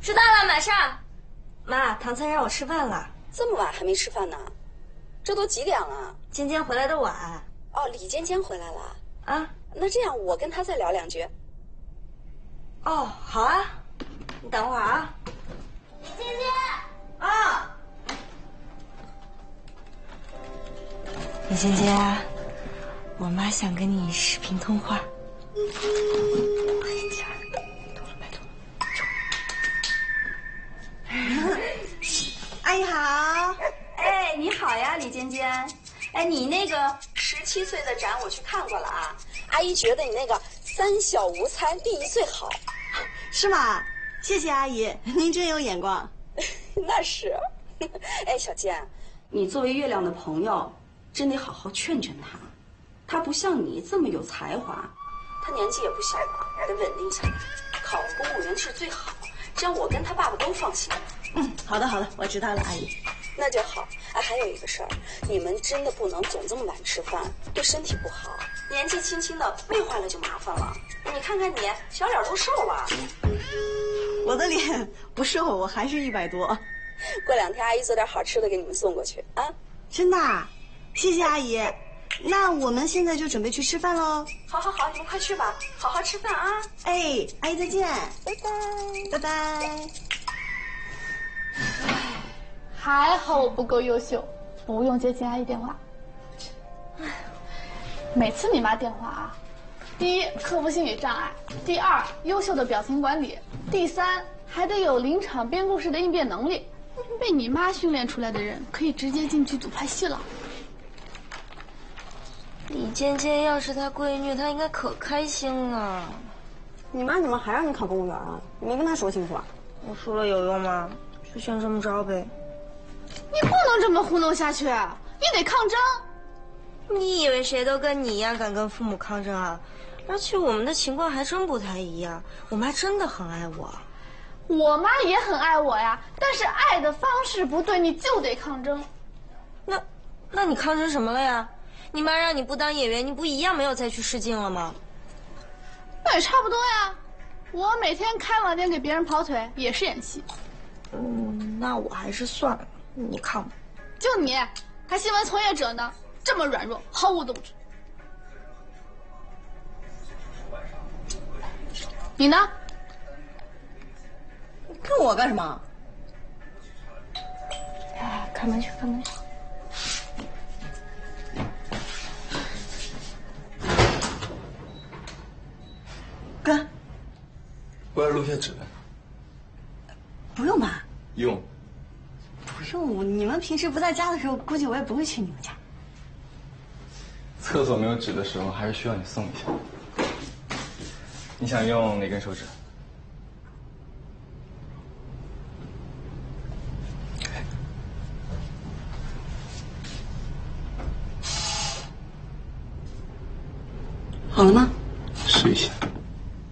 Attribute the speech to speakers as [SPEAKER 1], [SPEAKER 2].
[SPEAKER 1] 知道了，马上。妈，唐三让我吃饭了。
[SPEAKER 2] 这么晚还没吃饭呢？这都几点了？
[SPEAKER 1] 尖尖回来的晚。
[SPEAKER 2] 哦，李尖尖回来了
[SPEAKER 1] 啊？
[SPEAKER 2] 那这样我跟他再聊两句。
[SPEAKER 1] 哦，好啊，你等会儿啊。
[SPEAKER 3] 李尖尖。
[SPEAKER 1] 啊。李尖尖，我妈想跟你视频通话。快点起来，拜托了，拜托了。阿姨好。
[SPEAKER 2] 哎，你好呀，李尖尖。哎，你那个17岁的展我去看过了啊，阿姨觉得你那个三小无猜，立意最好。
[SPEAKER 1] 是吗？谢谢阿姨，您真有眼光。
[SPEAKER 2] 那是。哎，小健，你作为月亮的朋友，真得好好劝劝他。他不像你这么有才华，他年纪也不小了，得稳定下来。考个公务员是最好，这样我跟他爸爸都放心。
[SPEAKER 1] 好的好的，我知道了，阿姨。
[SPEAKER 2] 那就好。哎，还有一个事儿，你们真的不能总这么晚吃饭，对身体不好。年纪轻轻的，胃坏了就麻烦了。你看看你，小脸都瘦了。
[SPEAKER 1] 我的脸不瘦，我还是100多。
[SPEAKER 2] 过2天阿姨做点好吃的给你们送过去啊。
[SPEAKER 1] 真的？谢谢阿姨。那我们现在就准备去吃饭喽。
[SPEAKER 2] 好好好，你们快去吧，好好吃饭啊。
[SPEAKER 1] 哎，阿姨再见。
[SPEAKER 2] 拜拜。
[SPEAKER 1] 拜拜。
[SPEAKER 4] 还好我不够优秀，不用接秦阿姨电话。每次你妈电话啊，第一克服心理障碍，第二优秀的表情管理，第三还得有临场编故事的应变能力。被你妈训练出来的人，可以直接进剧组拍戏了。
[SPEAKER 1] 李尖尖要是她闺女，她应该可开心了。
[SPEAKER 5] 你妈怎么还让你考公务员啊？你没跟她说清楚啊？
[SPEAKER 1] 我说了有用吗？就先这么着呗。
[SPEAKER 4] 你不能这么糊弄下去，你得抗争。
[SPEAKER 1] 你以为谁都跟你一样敢跟父母抗争啊？而且我们的情况还真不太一样。我妈真的很爱我。
[SPEAKER 4] 我妈也很爱我呀，但是爱的方式不对，你就得抗争。
[SPEAKER 1] 那你抗争什么了呀？你妈让你不当演员，你不一样没有再去试镜了吗？
[SPEAKER 4] 那也差不多呀。我每天开网店给别人跑腿，也是演戏。
[SPEAKER 1] 那我还是算了，你抗吧。
[SPEAKER 4] 就你，还新闻从业者呢，这么软弱，毫无斗志。你呢？
[SPEAKER 5] 看我干什么？
[SPEAKER 1] 哎，开门去，开门去。
[SPEAKER 5] 哥，
[SPEAKER 6] 过来录下纸。
[SPEAKER 5] 不用吧？
[SPEAKER 6] 用。
[SPEAKER 5] 不用，你们平时不在家的时候，估计我也不会去你们家。
[SPEAKER 6] 厕所没有纸的时候，还是需要你送一下。你想用哪根手指？
[SPEAKER 5] 好了吗？
[SPEAKER 6] 试一下。